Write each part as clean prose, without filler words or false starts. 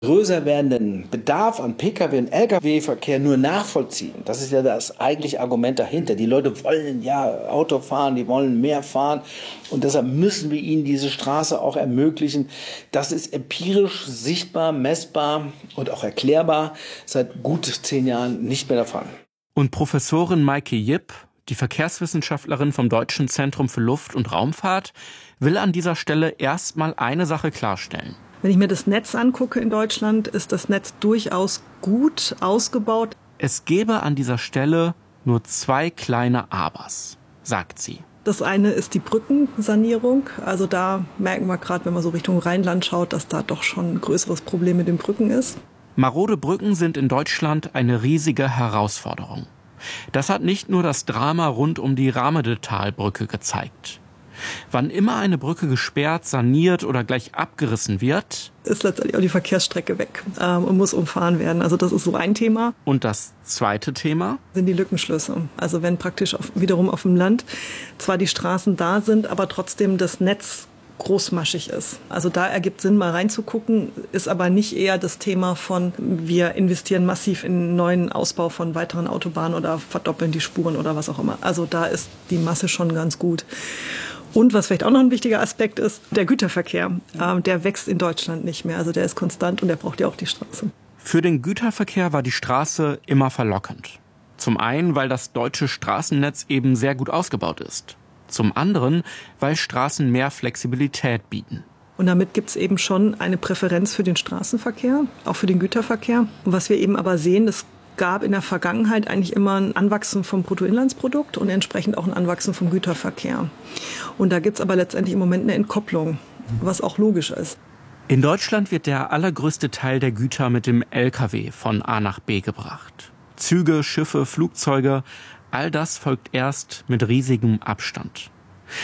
größer werdenden Bedarf an Pkw- und Lkw-Verkehr nur nachvollziehen. Das ist ja das eigentliche Argument dahinter. Die Leute wollen ja Auto fahren, die wollen mehr fahren und deshalb müssen wir ihnen diese Straße auch ermöglichen. Das ist empirisch sichtbar, messbar und auch erklärbar seit gut 10 Jahren nicht mehr der Fall. Und Professorin Maike Jipp, die Verkehrswissenschaftlerin vom Deutschen Zentrum für Luft- und Raumfahrt, will an dieser Stelle erstmal eine Sache klarstellen. Wenn ich mir das Netz angucke in Deutschland, ist das Netz durchaus gut ausgebaut. Es gäbe an dieser Stelle nur 2 kleine Abers, sagt sie. Das eine ist die Brückensanierung. Also da merken wir gerade, wenn man so Richtung Rheinland schaut, dass da doch schon ein größeres Problem mit den Brücken ist. Marode Brücken sind in Deutschland eine riesige Herausforderung. Das hat nicht nur das Drama rund um die Rahmedetalbrücke gezeigt. Wann immer eine Brücke gesperrt, saniert oder gleich abgerissen wird, ist letztendlich auch die Verkehrsstrecke weg und muss umfahren werden. Also das ist so ein Thema. Und das zweite Thema sind die Lückenschlüsse. Also wenn praktisch wiederum auf dem Land zwar die Straßen da sind, aber trotzdem das Netz großmaschig ist. Also da ergibt Sinn, mal reinzugucken, ist aber nicht eher das Thema von, wir investieren massiv in einen neuen Ausbau von weiteren Autobahnen oder verdoppeln die Spuren oder was auch immer. Also da ist die Masse schon ganz gut. Und was vielleicht auch noch ein wichtiger Aspekt ist, der Güterverkehr. Der wächst in Deutschland nicht mehr. Also der ist konstant und der braucht ja auch die Straße. Für den Güterverkehr war die Straße immer verlockend. Zum einen, weil das deutsche Straßennetz eben sehr gut ausgebaut ist. Zum anderen, weil Straßen mehr Flexibilität bieten. Und damit gibt es eben schon eine Präferenz für den Straßenverkehr, auch für den Güterverkehr. Und was wir eben aber sehen, es gab in der Vergangenheit eigentlich immer ein Anwachsen vom Bruttoinlandsprodukt und entsprechend auch ein Anwachsen vom Güterverkehr. Und da gibt es aber letztendlich im Moment eine Entkopplung, was auch logisch ist. In Deutschland wird der allergrößte Teil der Güter mit dem Lkw von A nach B gebracht. Züge, Schiffe, Flugzeuge, all das folgt erst mit riesigem Abstand.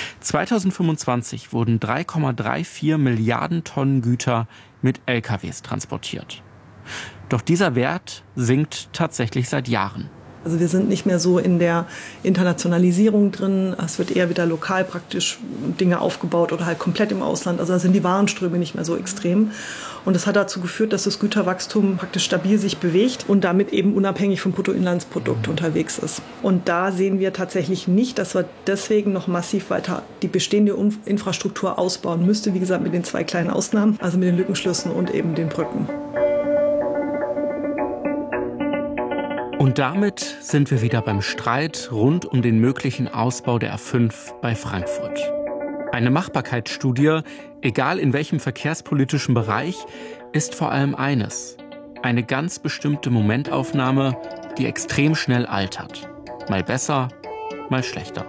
2025 wurden 3,34 Milliarden Tonnen Güter mit Lkws transportiert. Doch dieser Wert sinkt tatsächlich seit Jahren. Also wir sind nicht mehr so in der Internationalisierung drin. Es wird eher wieder lokal praktisch Dinge aufgebaut oder halt komplett im Ausland. Also da sind die Warenströme nicht mehr so extrem. Und das hat dazu geführt, dass das Güterwachstum praktisch stabil sich bewegt und damit eben unabhängig vom Bruttoinlandsprodukt unterwegs ist. Und da sehen wir tatsächlich nicht, dass wir deswegen noch massiv weiter die bestehende Infrastruktur ausbauen müsste. Wie gesagt, mit den 2 kleinen Ausnahmen, also mit den Lückenschlüssen und eben den Brücken. Und damit sind wir wieder beim Streit rund um den möglichen Ausbau der A5 bei Frankfurt. Eine Machbarkeitsstudie, egal in welchem verkehrspolitischen Bereich, ist vor allem eines: eine ganz bestimmte Momentaufnahme, die extrem schnell altert. Mal besser, mal schlechter.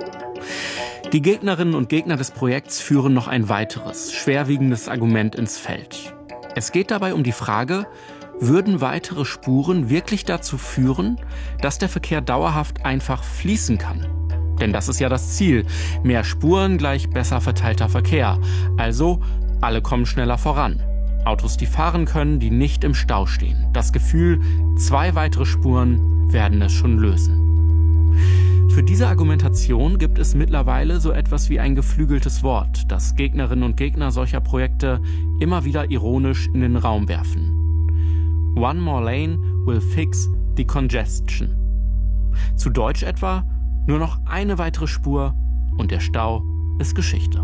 Die Gegnerinnen und Gegner des Projekts führen noch ein weiteres, schwerwiegendes Argument ins Feld. Es geht dabei um die Frage, würden weitere Spuren wirklich dazu führen, dass der Verkehr dauerhaft einfach fließen kann? Denn das ist ja das Ziel. Mehr Spuren gleich besser verteilter Verkehr. Also, alle kommen schneller voran. Autos, die fahren können, die nicht im Stau stehen. Das Gefühl, 2 weitere Spuren werden es schon lösen. Für diese Argumentation gibt es mittlerweile so etwas wie ein geflügeltes Wort, das Gegnerinnen und Gegner solcher Projekte immer wieder ironisch in den Raum werfen. One more lane will fix the congestion. Zu Deutsch etwa, nur noch eine weitere Spur und der Stau ist Geschichte.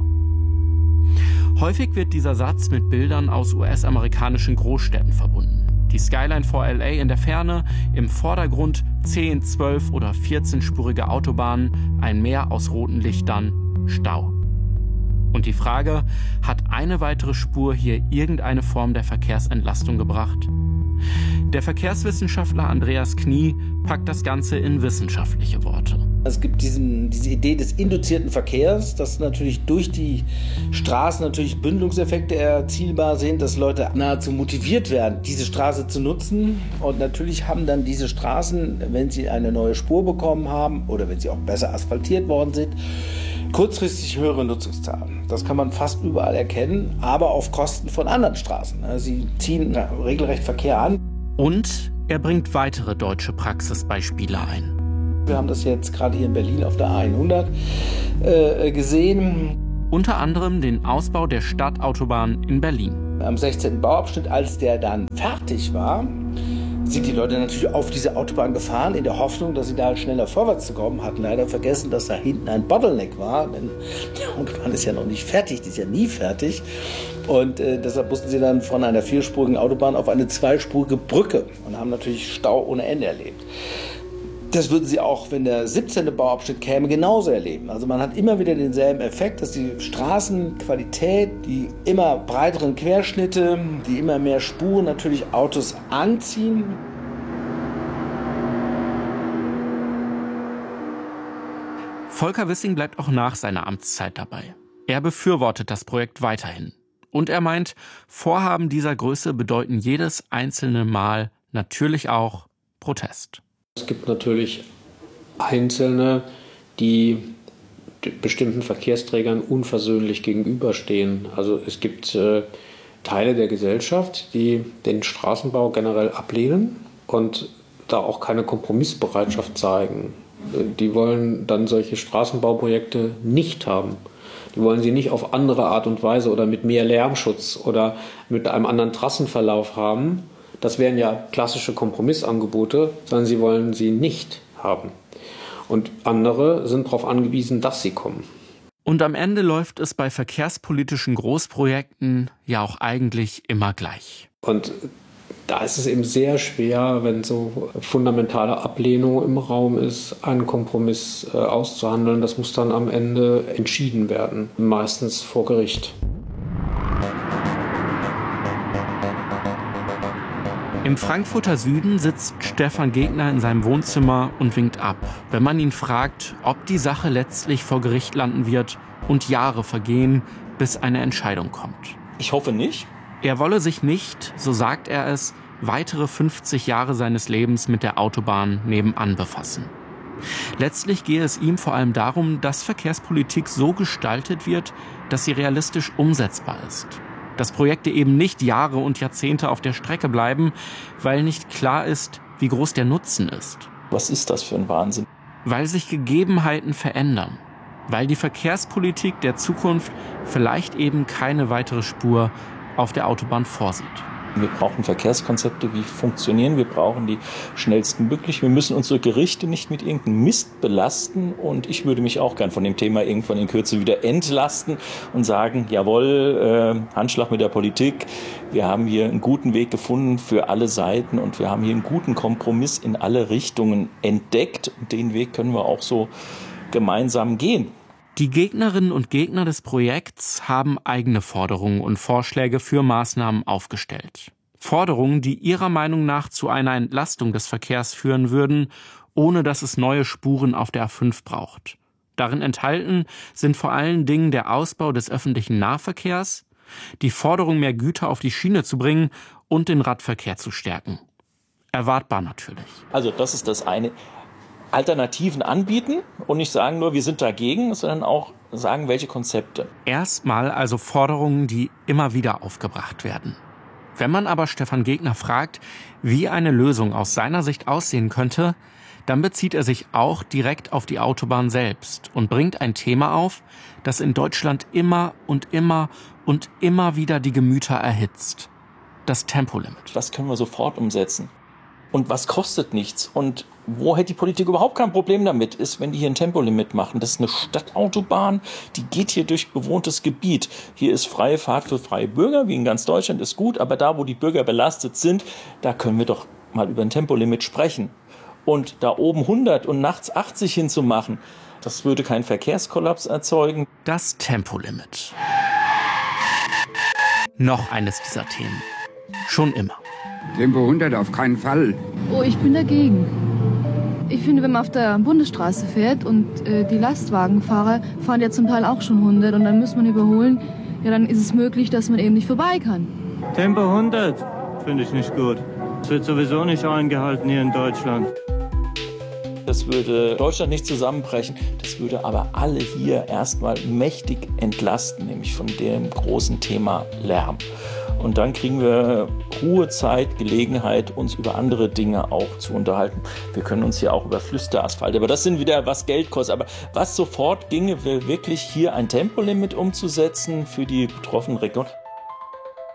Häufig wird dieser Satz mit Bildern aus US-amerikanischen Großstädten verbunden. Die Skyline vor LA in der Ferne, im Vordergrund 10, 12 oder 14-spurige Autobahnen, ein Meer aus roten Lichtern, Stau. Und die Frage, hat eine weitere Spur hier irgendeine Form der Verkehrsentlastung gebracht? Der Verkehrswissenschaftler Andreas Knie packt das Ganze in wissenschaftliche Worte. Es gibt diese Idee des induzierten Verkehrs, dass natürlich durch die Straßen natürlich Bündelungseffekte erzielbar sind, dass Leute nahezu motiviert werden, diese Straße zu nutzen. Und natürlich haben dann diese Straßen, wenn sie eine neue Spur bekommen haben oder wenn sie auch besser asphaltiert worden sind, kurzfristig höhere Nutzungszahlen. Das kann man fast überall erkennen, aber auf Kosten von anderen Straßen. Sie ziehen regelrecht Verkehr an. Und er bringt weitere deutsche Praxisbeispiele ein. Wir haben das jetzt gerade hier in Berlin auf der A100 gesehen. Unter anderem den Ausbau der Stadtautobahn in Berlin. Am 16. Bauabschnitt, als der dann fertig war, sind die Leute natürlich auf diese Autobahn gefahren, in der Hoffnung, dass sie da schneller vorwärts zu kommen, hatten leider vergessen, dass da hinten ein Bottleneck war, denn die Autobahn ist ja noch nicht fertig, die ist ja nie fertig. Und deshalb mussten sie dann von einer 4-spurigen Autobahn auf eine 2-spurige Brücke und haben natürlich Stau ohne Ende erlebt. Das würden sie auch, wenn der 17. Bauabschnitt käme, genauso erleben. Also man hat immer wieder denselben Effekt, dass die Straßenqualität, die immer breiteren Querschnitte, die immer mehr Spuren natürlich Autos anziehen. Volker Wissing bleibt auch nach seiner Amtszeit dabei. Er befürwortet das Projekt weiterhin. Und er meint, Vorhaben dieser Größe bedeuten jedes einzelne Mal natürlich auch Protest. Es gibt natürlich Einzelne, die bestimmten Verkehrsträgern unversöhnlich gegenüberstehen. Also es gibt Teile der Gesellschaft, die den Straßenbau generell ablehnen und da auch keine Kompromissbereitschaft zeigen. Die wollen dann solche Straßenbauprojekte nicht haben. Die wollen sie nicht auf andere Art und Weise oder mit mehr Lärmschutz oder mit einem anderen Trassenverlauf haben. Das wären ja klassische Kompromissangebote, sondern sie wollen sie nicht haben. Und andere sind darauf angewiesen, dass sie kommen. Und am Ende läuft es bei verkehrspolitischen Großprojekten ja auch eigentlich immer gleich. Und da ist es eben sehr schwer, wenn so fundamentale Ablehnung im Raum ist, einen Kompromiss auszuhandeln. Das muss dann am Ende entschieden werden, meistens vor Gericht. Im Frankfurter Süden sitzt Stefan Gegner in seinem Wohnzimmer und winkt ab, wenn man ihn fragt, ob die Sache letztlich vor Gericht landen wird und Jahre vergehen, bis eine Entscheidung kommt. Ich hoffe nicht. Er wolle sich nicht, so sagt er es, weitere 50 Jahre seines Lebens mit der Autobahn nebenan befassen. Letztlich gehe es ihm vor allem darum, dass Verkehrspolitik so gestaltet wird, dass sie realistisch umsetzbar ist. Dass Projekte eben nicht Jahre und Jahrzehnte auf der Strecke bleiben, weil nicht klar ist, wie groß der Nutzen ist. Was ist das für ein Wahnsinn? Weil sich Gegebenheiten verändern. Weil die Verkehrspolitik der Zukunft vielleicht eben keine weitere Spur auf der Autobahn vorsieht. Wir brauchen Verkehrskonzepte, wie funktionieren. Wir brauchen die schnellsten möglich. Wir müssen unsere Gerichte nicht mit irgendeinem Mist belasten. Und ich würde mich auch gern von dem Thema irgendwann in Kürze wieder entlasten und sagen, jawohl, Handschlag mit der Politik. Wir haben hier einen guten Weg gefunden für alle Seiten und wir haben hier einen guten Kompromiss in alle Richtungen entdeckt. Und den Weg können wir auch so gemeinsam gehen. Die Gegnerinnen und Gegner des Projekts haben eigene Forderungen und Vorschläge für Maßnahmen aufgestellt. Forderungen, die ihrer Meinung nach zu einer Entlastung des Verkehrs führen würden, ohne dass es neue Spuren auf der A5 braucht. Darin enthalten sind vor allen Dingen der Ausbau des öffentlichen Nahverkehrs, die Forderung, mehr Güter auf die Schiene zu bringen und den Radverkehr zu stärken. Erwartbar natürlich. Also das ist das eine. Alternativen anbieten und nicht sagen nur, wir sind dagegen, sondern auch sagen, welche Konzepte. Erstmal also Forderungen, die immer wieder aufgebracht werden. Wenn man aber Stefan Gegner fragt, wie eine Lösung aus seiner Sicht aussehen könnte, dann bezieht er sich auch direkt auf die Autobahn selbst und bringt ein Thema auf, das in Deutschland immer und immer wieder die Gemüter erhitzt. Das Tempolimit. Das können wir sofort umsetzen. Und was kostet nichts? Und wo hätte die Politik überhaupt kein Problem damit, ist, wenn die hier ein Tempolimit machen. Das ist eine Stadtautobahn, die geht hier durch bewohntes Gebiet. Hier ist freie Fahrt für freie Bürger, wie in ganz Deutschland, ist gut. Aber da, wo die Bürger belastet sind, da können wir doch mal über ein Tempolimit sprechen. Und da oben 100 und nachts 80 hinzumachen, das würde keinen Verkehrskollaps erzeugen. Das Tempolimit. Noch eines dieser Themen. Schon immer. Tempo 100 auf keinen Fall. Oh, ich bin dagegen. Ich finde, wenn man auf der Bundesstraße fährt und die Lastwagenfahrer fahren ja zum Teil auch schon 100 und dann muss man überholen, ja, dann ist es möglich, dass man eben nicht vorbei kann. Tempo 100 finde ich nicht gut. Das wird sowieso nicht eingehalten hier in Deutschland. Das würde Deutschland nicht zusammenbrechen, das würde aber alle hier erstmal mächtig entlasten, nämlich von dem großen Thema Lärm. Und dann kriegen wir Ruhe, Zeit, Gelegenheit, uns über andere Dinge auch zu unterhalten. Wir können uns hier auch über Flüsterasphalt, aber das sind wieder, was Geld kostet. Aber was sofort ginge, wäre wirklich hier ein Tempolimit umzusetzen für die betroffenen Regionen.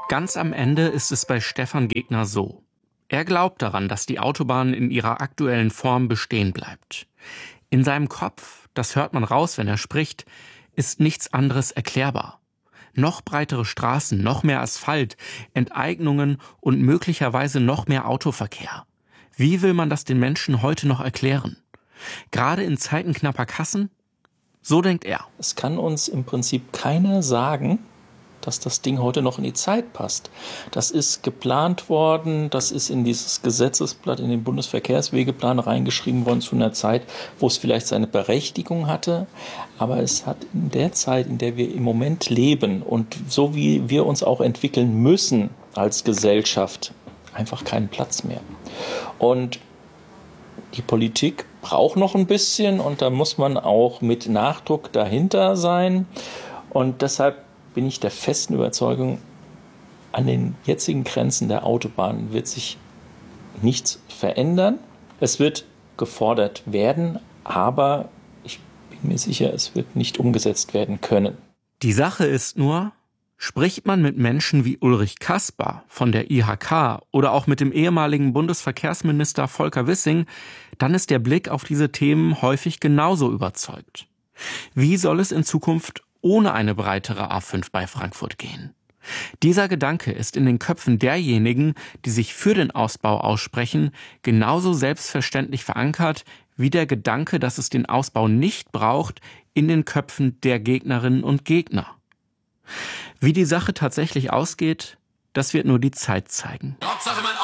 Ganz am Ende ist es bei Stefan Gegner so. Er glaubt daran, dass die Autobahn in ihrer aktuellen Form bestehen bleibt. In seinem Kopf, das hört man raus, wenn er spricht, ist nichts anderes erklärbar. Noch breitere Straßen, noch mehr Asphalt, Enteignungen und möglicherweise noch mehr Autoverkehr. Wie will man das den Menschen heute noch erklären? Gerade in Zeiten knapper Kassen? So denkt er. Es kann uns im Prinzip keiner sagen, dass das Ding heute noch in die Zeit passt. Das ist geplant worden, das ist in dieses Gesetzesblatt, in den Bundesverkehrswegeplan reingeschrieben worden zu einer Zeit, wo es vielleicht seine Berechtigung hatte. Aber es hat in der Zeit, in der wir im Moment leben und so wie wir uns auch entwickeln müssen als Gesellschaft, einfach keinen Platz mehr. Und die Politik braucht noch ein bisschen und da muss man auch mit Nachdruck dahinter sein. Und deshalb bin ich der festen Überzeugung, an den jetzigen Grenzen der Autobahn wird sich nichts verändern. Es wird gefordert werden, aber ich bin mir sicher, es wird nicht umgesetzt werden können. Die Sache ist nur, spricht man mit Menschen wie Ulrich Kasper von der IHK oder auch mit dem ehemaligen Bundesverkehrsminister Volker Wissing, dann ist der Blick auf diese Themen häufig genauso überzeugt. Wie soll es in Zukunft ohne eine breitere A5 bei Frankfurt gehen? Dieser Gedanke ist in den Köpfen derjenigen, die sich für den Ausbau aussprechen, genauso selbstverständlich verankert wie der Gedanke, dass es den Ausbau nicht braucht, in den Köpfen der Gegnerinnen und Gegner. Wie die Sache tatsächlich ausgeht, das wird nur die Zeit zeigen.